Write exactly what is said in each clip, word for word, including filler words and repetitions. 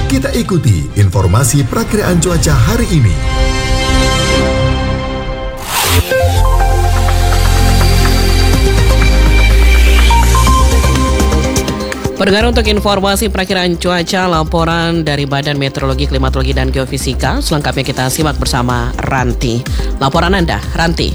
Kita ikuti informasi perakiraan cuaca hari ini. Pendengar, untuk informasi perakiraan cuaca, laporan dari Badan Meteorologi, Klimatologi, dan Geofisika. Selengkapnya kita simak bersama Ranti. Laporan Anda, Ranti.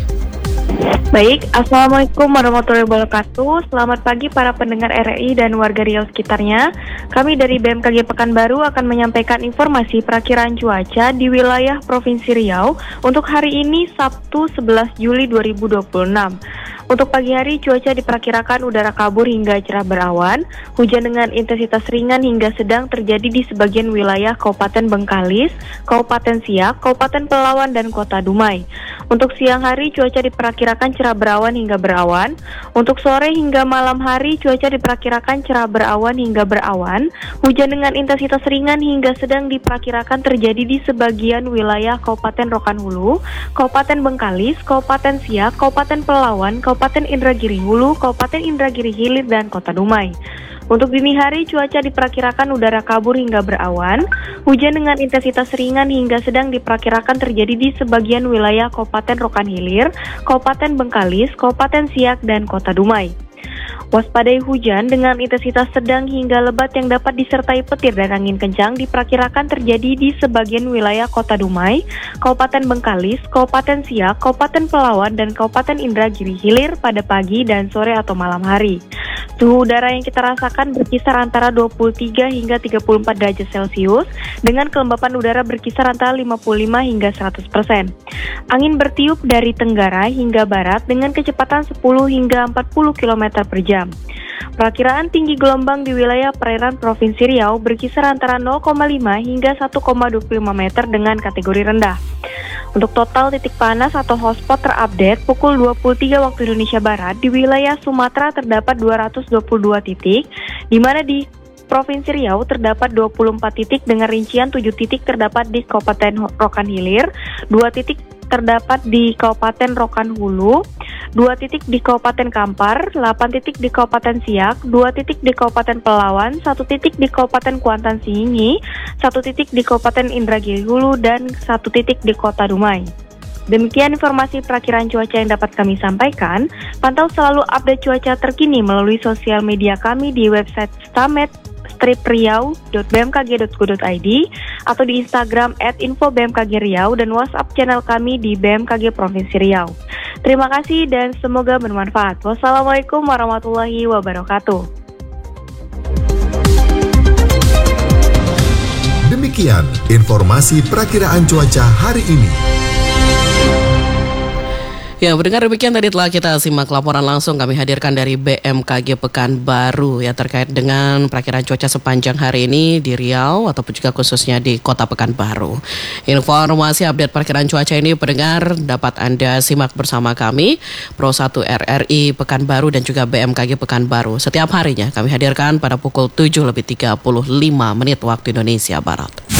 Baik, Assalamualaikum warahmatullahi wabarakatuh. Selamat pagi para pendengar R R I dan warga Riau sekitarnya. Kami dari B M K G Pekanbaru akan menyampaikan informasi perakiraan cuaca di wilayah Provinsi Riau untuk hari ini Sabtu sebelas Juli dua ribu dua puluh enam. Untuk pagi hari, cuaca diperkirakan udara kabur hingga cerah berawan, hujan dengan intensitas ringan hingga sedang terjadi di sebagian wilayah Kabupaten Bengkalis, Kabupaten Siak, Kabupaten Pelalawan, dan Kota Dumai. Untuk siang hari, cuaca diperkirakan cerah berawan hingga berawan. Untuk sore hingga malam hari, cuaca diperkirakan cerah berawan hingga berawan, hujan dengan intensitas ringan hingga sedang diperkirakan terjadi di sebagian wilayah Kabupaten Rokan Hulu, Kabupaten Bengkalis, Kabupaten Siak, Kabupaten Pelalawan, Kabupaten Indragiri Hulu, Kabupaten Indragiri Hilir, dan Kota Dumai. Untuk dini hari, cuaca diperkirakan udara kabur hingga berawan, hujan dengan intensitas ringan hingga sedang diperkirakan terjadi di sebagian wilayah Kabupaten Rokan Hilir, Kabupaten Bengkalis, Kabupaten Siak, dan Kota Dumai. Waspadai hujan dengan intensitas sedang hingga lebat yang dapat disertai petir dan angin kencang diperkirakan terjadi di sebagian wilayah Kota Dumai, Kabupaten Bengkalis, Kabupaten Siak, Kabupaten Pelalawan, dan Kabupaten Indragiri Hilir pada pagi dan sore atau malam hari. Suhu udara yang kita rasakan berkisar antara dua puluh tiga hingga tiga puluh empat derajat Celcius dengan kelembapan udara berkisar antara lima puluh lima hingga seratus persen. Angin bertiup dari tenggara hingga barat dengan kecepatan sepuluh hingga empat puluh kilometer per jam. Perakiraan tinggi gelombang di wilayah perairan Provinsi Riau berkisar antara nol koma lima hingga satu koma dua puluh lima meter dengan kategori rendah. Untuk total titik panas atau hotspot terupdate pukul dua puluh tiga waktu Indonesia Barat, di wilayah Sumatera terdapat dua ratus dua puluh dua titik, di mana di Provinsi Riau terdapat dua puluh empat titik dengan rincian tujuh titik terdapat di Kabupaten Rokan Hilir, dua titik terdapat di Kabupaten Rokan Hulu, dua titik di Kabupaten Kampar, delapan titik di Kabupaten Siak, dua titik di Kabupaten Pelalawan, satu titik di Kabupaten Kuantan Singingi, satu titik di Kabupaten Indragiri Hulu, dan satu titik di Kota Dumai. Demikian informasi perakiraan cuaca yang dapat kami sampaikan. Pantau selalu update cuaca terkini melalui sosial media kami di website stamet strip riau dot b m k g dot go dot i d atau di Instagram at info b m k g riau dan WhatsApp channel kami di B M K G Provinsi Riau. Terima kasih dan semoga bermanfaat. Wassalamualaikum warahmatullahi wabarakatuh. Demikian informasi perakiraan cuaca hari ini. Ya, mendengar demikian tadi telah kita simak laporan langsung kami hadirkan dari B M K G Pekanbaru ya terkait dengan perakiraan cuaca sepanjang hari ini di Riau ataupun juga khususnya di Kota Pekanbaru. Informasi update perakiraan cuaca ini pendengar dapat Anda simak bersama kami Pro satu R R I Pekanbaru dan juga B M K G Pekanbaru. Setiap harinya kami hadirkan pada pukul tujuh lebih tiga puluh lima menit waktu Indonesia Barat.